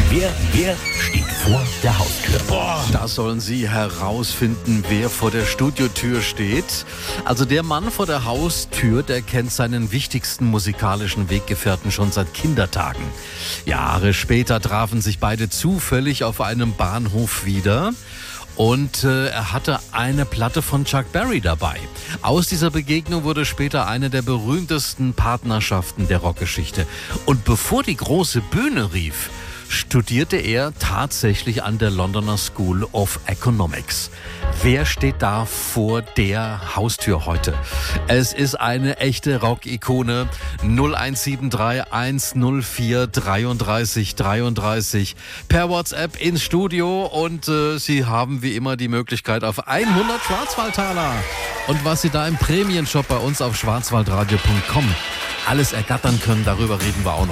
Wer steht vor der Haustür? Da sollen Sie herausfinden, wer vor der Studiotür steht. Also der Mann vor der Haustür, der kennt seinen wichtigsten musikalischen Weggefährten schon seit Kindertagen. Jahre später trafen sich beide zufällig auf einem Bahnhof wieder. Und er hatte eine Platte von Chuck Berry dabei. Aus dieser Begegnung wurde später eine der berühmtesten Partnerschaften der Rockgeschichte. Und bevor die große Bühne rief, studierte er tatsächlich an der Londoner School of Economics. Wer steht da vor der Haustür heute? Es ist eine echte Rock-Ikone. 0173 104 33 33 per WhatsApp ins Studio und Sie haben wie immer die Möglichkeit auf 100 Schwarzwaldtaler. Und was Sie da im Prämienshop bei uns auf schwarzwaldradio.com alles ergattern können, darüber reden wir auch noch.